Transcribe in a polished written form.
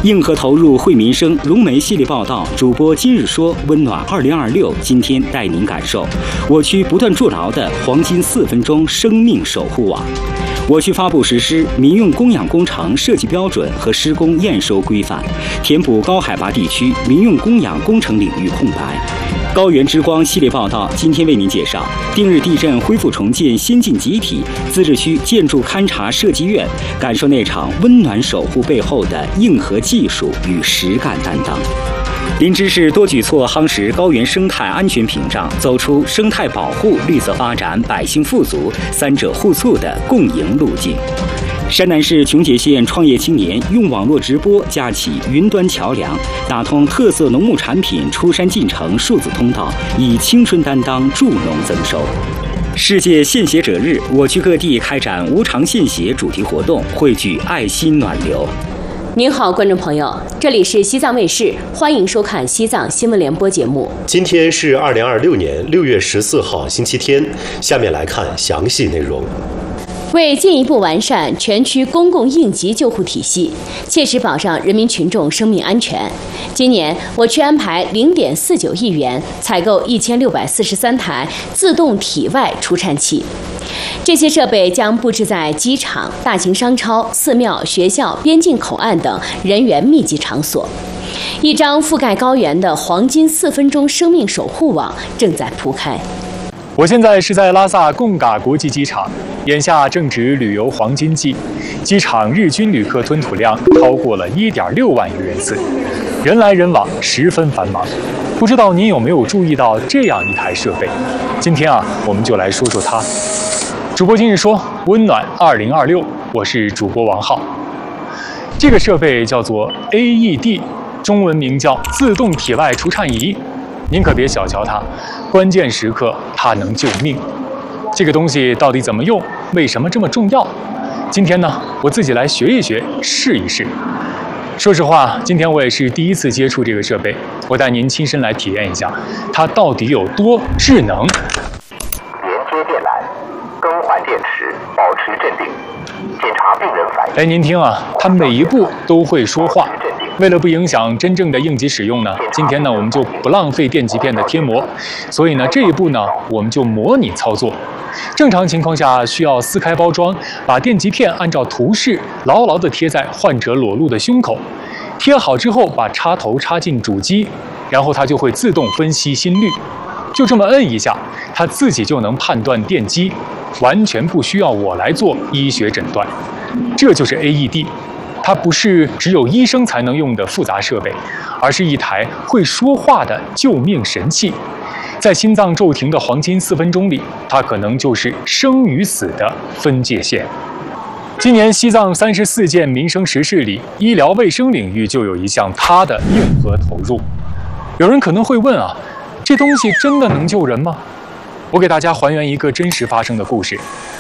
硬核投入惠民生融媒系列报道，主播今日说温暖2026，今天带您感受我区不断筑牢的黄金4分钟生命守护网。我区发布实施民用供氧工程设计标准和施工验收规范，填补高海拔地区民用供氧工程领域空白。高原之光系列报道今天为您介绍定日地震恢复重建先进集体自治区建筑勘察设计院，感受那场温暖守护背后的硬核技术与实干担当。林芝市多举措夯实高原生态安全屏障，走出生态保护、绿色发展、百姓富足三者互促的共赢路径。山南市琼解县创业青年用网络直播架起云端桥梁，打通特色农牧产品出山进城数字通道，以青春担当助农增收。世界献血者日，我区各地开展无偿献血主题活动，汇聚爱心暖流。 您好，观众朋友，这里是西藏卫视，欢迎收看西藏新闻联播节目。 今天是2026年6月14号，星期天。下面来看详细内容。 为进一步完善全区公共应急救护体系，切实保障人民群众生命安全，今年我区安排0.49亿元采购1643台自动体外除颤器。这些设备将布置在机场、大型商超、寺庙、学校、边境口岸等人员密集场所。一张覆盖高原的黄金4分钟生命守护网正在铺开。 我现在是在拉萨贡嘎国际机场，眼下正值旅游黄金季，机场日均旅客吞吐量超过了1.6万亿人次，人来人往，十分繁忙。不知道您有没有注意到这样一台设备？今天我们就来说说它。主播今日说温暖2026，我是主播王浩。这个设备叫做 AED， 中文名叫自动体外除颤仪。您可别小瞧它，关键时刻它能救命。这个东西到底怎么用？为什么这么重要？今天呢，我自己来学一学，试一试。说实话，今天我也是第一次接触这个设备，我带您亲身来体验一下，它到底有多智能。 连接电缆，更换电池，保持镇定，检查病人反应。 哎，您听它每一步都会说话。为了不影响真正的应急使用呢，今天呢我们就不浪费电极片的贴膜，所以呢这一步呢我们就模拟操作。正常情况下需要撕开包装，把电极片按照图示牢牢地贴在患者裸露的胸口。贴好之后，把插头插进主机，然后它就会自动分析心率。就这么摁一下，它自己就能判断电击，完全不需要我来做医学诊断。这就是 AED。它不是只有医生才能用的复杂设备，而是一台会说话的救命神器。在心脏骤停的黄金4分钟里，它可能就是生与死的分界线。今年西藏34件民生实事里，医疗卫生领域就有一项它的硬核投入。有人可能会问这东西真的能救人吗？我给大家还原一个真实发生的故事。